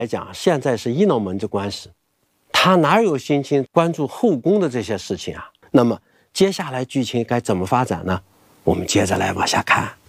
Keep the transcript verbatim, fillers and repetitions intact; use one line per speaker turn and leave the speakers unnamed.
来讲，现在是一脑门子官司，他哪有心情关注后宫的这些事情啊？那么接下来剧情该怎么发展呢？我们接着来往下看。